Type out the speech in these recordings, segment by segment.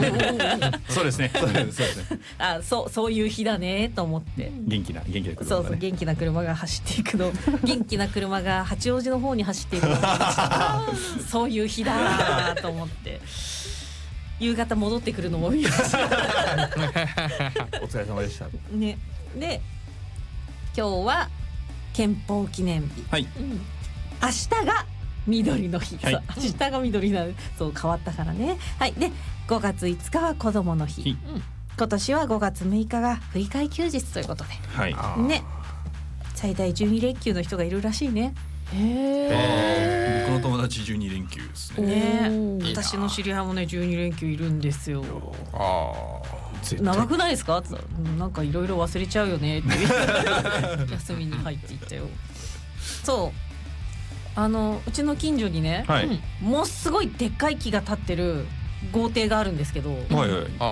そうですね。そうですね。 あ、そういう日だねと思って、 元気な車がね。 そう元気な車が走っていくの、元気な車が八王子の方に走っていくのそういう日だと思って夕方戻ってくるのも見ましたお疲れ様でしたね。で今日は憲法記念日、 はい、 明日が緑の日、 はい、 そう明日が緑なの、そう変わったからね。はい。で5月5日は子どもの日、今年は5月6日が振り替え休日ということで、 はい、 ね、最大12連休の人がいるらしいね。 僕の友達12連休ですね。私の知り合いもね12連休いるんですよ。長くないですか？なんかいろいろ忘れちゃうよねって休みに入っていったよ。そううちの近所にね、はい、もうすごいでっかい木が立ってる豪邸があるんですけど、はいはい、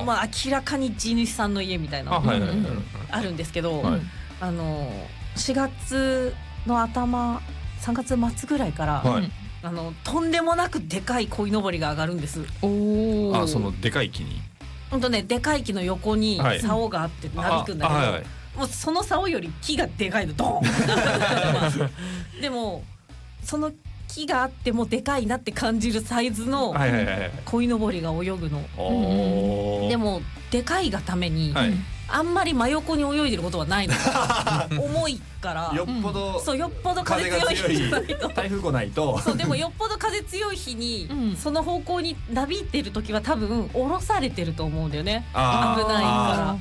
まあ明らかに地主さんの家みたいなあるんですけど、はい、4月の頭3月末ぐらいから、はい、とんでもなくでかい鯉のぼりが上がるんです。 そのでかい木にでかい木の横に竿があってなびくんだけど、はい、もうその竿より木がでかいのドーンでもその木があってもでかいなって感じるサイズの鯉のぼりが泳ぐの、でもでかいがために、はい、あんまり真横に泳いでることはないの重いからよっぽど風強い日じゃないと台風来ないとそうでもよっぽど風強い日に、その方向になびいてる時は多分降ろされてると思うんだよね。危ないから、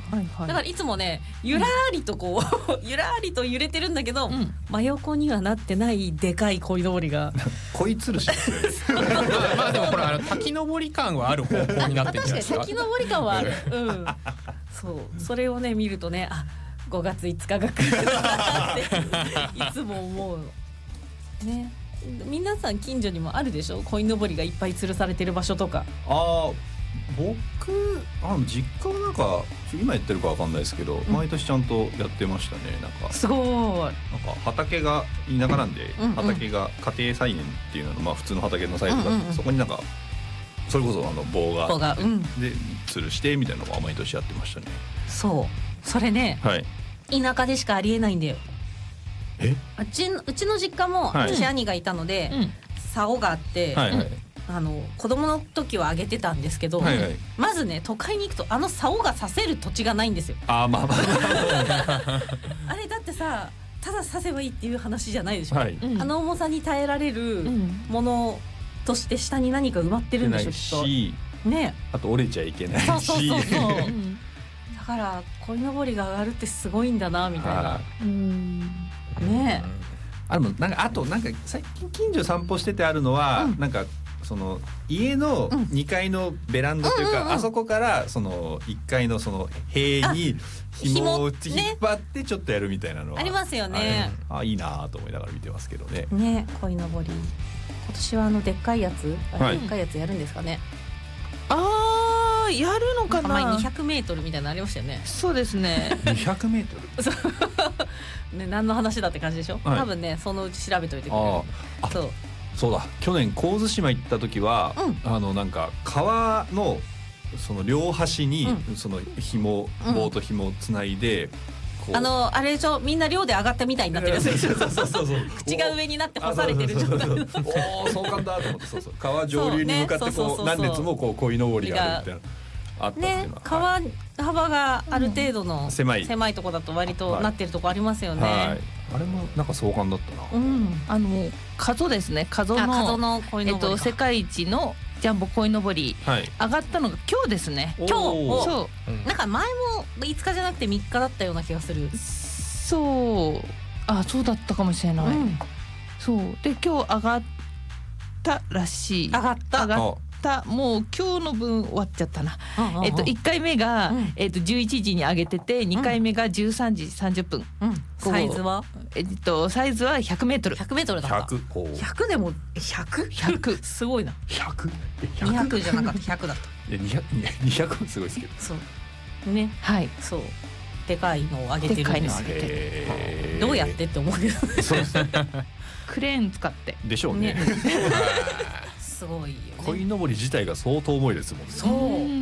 だからいつもねゆらーりとこうゆらーりと揺れてるんだけど、真横にはなってないでかい鯉のぼりが鯉つるしまあでもこれ滝登り感はある方向になってるんじゃないですか。 確かに滝登り感はある、それをね見るとね、5月5日が来るなっていつも思うね。皆さん近所にもあるでしょ、鯉のぼりがいっぱい吊るされてる場所とか。 僕実家はなんか今やってるかわかんないですけど、毎年ちゃんとやってましたね。なんかすごいなんか畑が田舎なんで、畑が家庭菜園っていうのの、まあ普通の畑のサイズがあって、そこになんかそれこそ棒があって、で吊るしてみたいなのが毎年やってましたね。 それね、はい、田舎でしかありえないんだよ。うちの実家も私兄がいたので、竿があって、子供の時はあげてたんですけど、まずね都会に行くと竿が刺せる土地がないんですよ。あれだってさ、ただ刺せばいいっていう話じゃないでしょ、重さに耐えられるものとして下に何か埋まってるんでしょきっとね。あと折れちゃいけないし、そうだから鯉のぼりが上がるってすごいんだなみたいなね。あとなんか最近近所散歩しててあるのは、なんかその家の2階のベランダというか、あそこからその1階のその塀に紐を引っ張ってちょっとやるみたいなのはありますよね。いいなと思いながら見てますけどね。鯉のぼり今年はでっかいやつ、でっかいやつやるんですかね。 やるのかな。 前200メートルみたいなのありましたよね。 そうですね。 200メートルね、何の話だって感じでしょ、多分ねそのうち調べといてくれる。そうだ、去年神津島行った時は、なんか川のその両端にその棒と紐をつないで、 あれでしょ、みんな漁で上がったみたいになってるやつでしょ。口が上になって干されてる状態の。 壮観だと思って、川上流に向かってこう何列もこう鯉のぼりがあるみたいなあったっていうのは、 川幅がある程度の狭いとこだと割となってるとこありますよね。 あれもなんか壮観だったな。 加須ですね。加須の世界一のジャンボ鯉のぼり上がったのが今日ですね。 今日なんか前も5日じゃなくて3日だったような気がする。 そうだったかもしれない。そうで今日上がったらしい。上がったもう今日の分終わっちゃったな。1回目が11時に上げてて、2回目が13時30分。 サイズはサイズは100メートル。 100メートルだった。100でも 100 すごいな。200じゃなかった100だった。 200すごいですけど。 そうね、そうでかいのを上げてるんですよ。どうやってって思うけど。 クレーン使ってでしょうね。 すごいよね。 鯉のぼり自体が相当重いですもんね。 そう